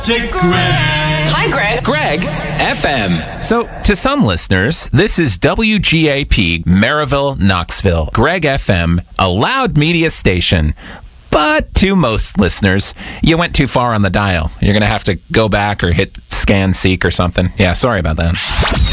Fantastic Greg. Hi, Greg. Greg FM. So, to some listeners, this is WGAP, Maryville, Knoxville. Greg FM, a loud media station. But to most listeners, you went too far on the dial. You're going to have to go back or hit scan seek or something. Yeah, sorry about that.